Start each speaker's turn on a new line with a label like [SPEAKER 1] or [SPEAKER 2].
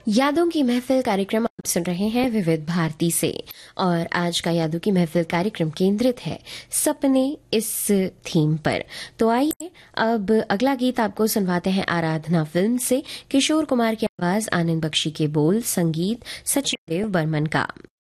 [SPEAKER 1] यादों की महफिल कार्यक्रम आप सुन रहे हैं विविध भारती से। और आज का यादों की महफिल कार्यक्रम केंद्रित है सपने इस थीम पर। तो आइए अब अगला गीत आपको सुनवाते हैं आराधना फिल्म से। किशोर कुमार की आवाज, आनंद बख्शी के बोल, संगीत सचिन देव बर्मन का।